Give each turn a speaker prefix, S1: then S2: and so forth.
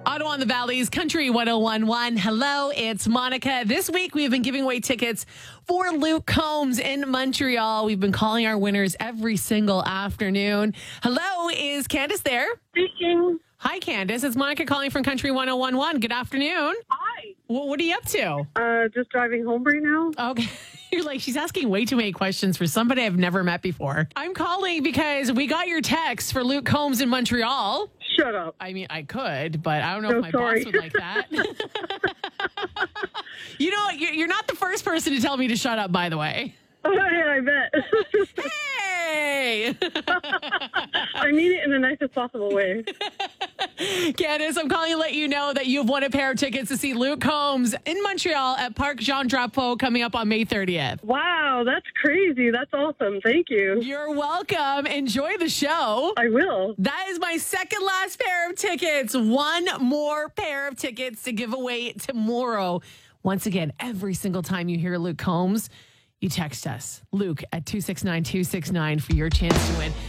S1: Ottawa on the Valley's Country 101.1. Hello, it's Monica. This week we've been giving away tickets for Luke Combs in Montreal. We've been calling our winners every single afternoon. Hello, is Candace there?
S2: Speaking.
S1: Hi, Candace. It's Monica calling from Country 101.1. Good afternoon.
S2: Hi.
S1: What are you up to?
S2: Just driving home right now.
S1: Okay. You're like, she's asking way too many questions for somebody I've never met before. I'm calling because we got your text for Luke Combs in Montreal.
S2: Shut up.
S1: I mean, I could, but I don't know if my
S2: sorry.
S1: boss would like that. You know, you're not the first person to tell me to shut up, by the way.
S2: Oh, yeah, I bet.
S1: Hey!
S2: I mean it in the nicest possible way.
S1: Candace, I'm calling to let you know that you've won a pair of tickets to see Luke Combs in Montreal at Parc Jean Drapeau coming up on May 30th.
S2: Wow, that's crazy. That's awesome. Thank you.
S1: You're welcome. Enjoy the show.
S2: I will.
S1: That is my second last pair of tickets. One more pair of tickets to give away tomorrow. Once again, every single time you hear Luke Combs, you text us, Luke, at 269-269 for your chance to win.